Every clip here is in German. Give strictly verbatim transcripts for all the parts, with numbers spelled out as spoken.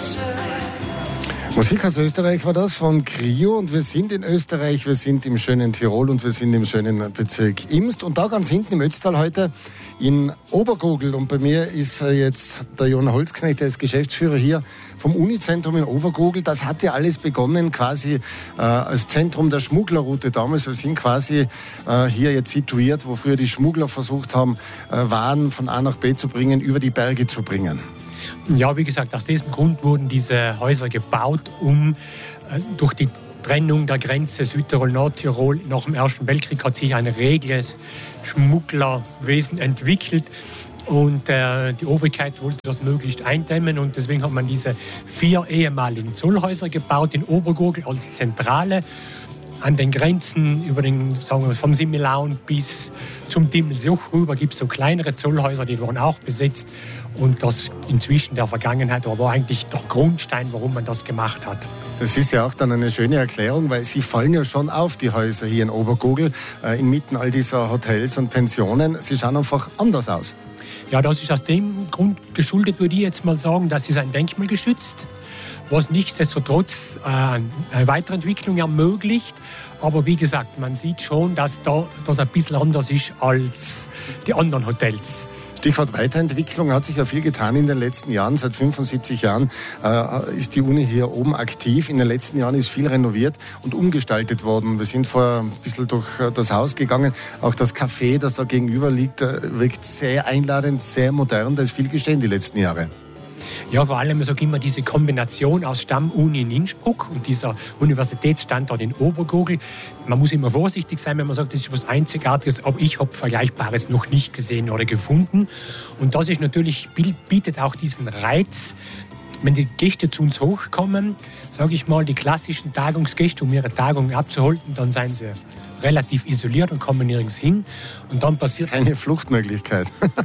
Musik aus Österreich war das von Krio und wir sind in Österreich, wir sind im schönen Tirol und wir sind im schönen Bezirk Imst und da ganz hinten im Ötztal heute in Obergurgl und bei mir ist jetzt der Jon Holzknecht, der ist Geschäftsführer hier vom Unizentrum in Obergurgl. Das hat ja alles begonnen quasi äh, als Zentrum der Schmugglerroute damals. Wir sind quasi äh, hier jetzt situiert, wo früher die Schmuggler versucht haben, äh, Waren von A nach B zu bringen, über die Berge zu bringen. Ja, wie gesagt, aus diesem Grund wurden diese Häuser gebaut, um äh, durch die Trennung der Grenze Südtirol-Nordtirol nach dem Ersten Weltkrieg hat sich ein reges Schmugglerwesen entwickelt und äh, die Obrigkeit wollte das möglichst eindämmen und deswegen hat man diese vier ehemaligen Zollhäuser gebaut in Obergurgl als Zentrale. An den Grenzen über den, sagen wir, vom Similaun bis zum Dimmelsjoch rüber gibt es so kleinere Zollhäuser, die wurden auch besetzt. Und das inzwischen der Vergangenheit war eigentlich der Grundstein, warum man das gemacht hat. Das ist ja auch dann eine schöne Erklärung, weil sie fallen ja schon auf, die Häuser hier in Obergurgl, äh, inmitten all dieser Hotels und Pensionen. Sie schauen einfach anders aus. Ja, das ist aus dem Grund geschuldet, würde ich jetzt mal sagen, dass es ein Denkmal geschützt, was nichtsdestotrotz äh, eine Weiterentwicklung ermöglicht. Aber wie gesagt, man sieht schon, dass da das ein bisschen anders ist als die anderen Hotels. Stichwort Weiterentwicklung, hat sich ja viel getan in den letzten Jahren. Seit fünfundsiebzig Jahren äh, ist die Uni hier oben aktiv. In den letzten Jahren ist viel renoviert und umgestaltet worden. Wir sind vor ein bisschen durch das Haus gegangen. Auch das Café, das da gegenüber liegt, äh, wirkt sehr einladend, sehr modern. Da ist viel geschehen die letzten Jahre. Ja, vor allem, ich sage immer, diese Kombination aus Stammuni in Innsbruck und dieser Universitätsstandort in Obergurgl. Man muss immer vorsichtig sein, wenn man sagt, das ist etwas Einzigartiges, aber ich habe Vergleichbares noch nicht gesehen oder gefunden. Und das ist natürlich, bietet auch diesen Reiz, wenn die Gäste zu uns hochkommen, sage ich mal, die klassischen Tagungsgäste, um ihre Tagungen abzuhalten, dann seien sie relativ isoliert und kommen nirgends hin. Und dann passiert keine Fluchtmöglichkeit.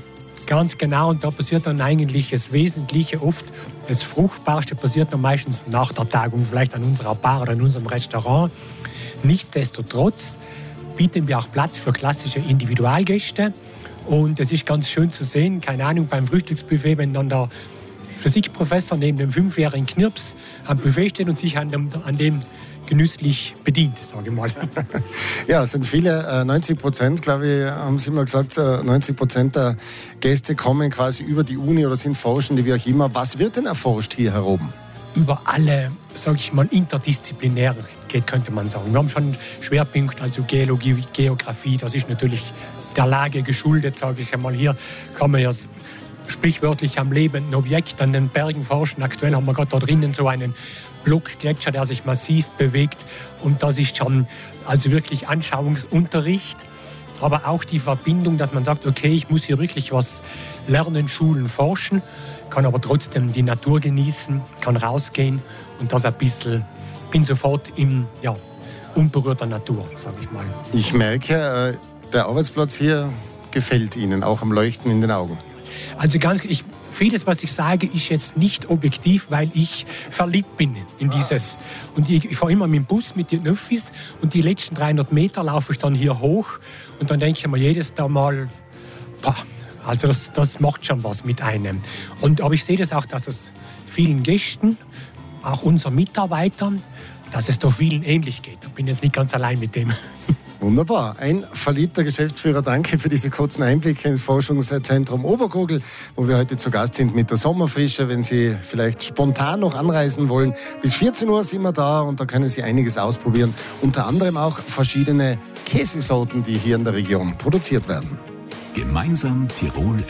Ganz genau, und da passiert dann eigentlich das Wesentliche, oft das Fruchtbarste passiert dann meistens nach der Tagung, vielleicht an unserer Bar oder in unserem Restaurant. Nichtsdestotrotz bieten wir auch Platz für klassische Individualgäste und es ist ganz schön zu sehen, keine Ahnung, beim Frühstücksbuffet, wenn dann der Physikprofessor neben dem fünfjährigen Knirps am Buffet steht und sich an dem, an dem genüsslich bedient, sage ich mal. Ja, es sind viele, neunzig Prozent, glaube ich, haben Sie immer gesagt, neunzig Prozent der Gäste kommen quasi über die Uni oder sind Forschende, wie auch immer. Was wird denn erforscht hier heroben? Über alle, sage ich mal, interdisziplinär geht, könnte man sagen. Wir haben schon einen Schwerpunkt, also Geologie, Geografie, das ist natürlich der Lage geschuldet, sage ich einmal. Hier kann man ja sprichwörtlich am lebenden Objekt an den Bergen forschen. Aktuell haben wir gerade da drinnen so einen Blockgletscher, der sich massiv bewegt. Und das ist schon also wirklich Anschauungsunterricht. Aber auch die Verbindung, dass man sagt, okay, ich muss hier wirklich was lernen, schulen, forschen, kann aber trotzdem die Natur genießen, kann rausgehen und das ein bisschen, bin sofort in ja, unberührter Natur, sage ich mal. Ich merke, der Arbeitsplatz hier gefällt Ihnen, auch am Leuchten in den Augen. Also ganz, ich, vieles, was ich sage, ist jetzt nicht objektiv, weil ich verliebt bin in dieses. Und ich, ich fahre immer mit dem Bus, mit den Öffis und die letzten dreihundert Meter laufe ich dann hier hoch und dann denke ich mir jedes Mal, boah, also das, das macht schon was mit einem. Und, aber ich sehe das auch, dass es vielen Gästen, auch unseren Mitarbeitern, dass es da vielen ähnlich geht. Ich bin jetzt nicht ganz allein mit dem. Wunderbar. Ein verliebter Geschäftsführer, danke für diese kurzen Einblicke ins Forschungszentrum Obergurgl, wo wir heute zu Gast sind mit der Sommerfrische. Wenn Sie vielleicht spontan noch anreisen wollen, bis vierzehn Uhr sind wir da und da können Sie einiges ausprobieren. Unter anderem auch verschiedene Käsesorten, die hier in der Region produziert werden. Gemeinsam Tirol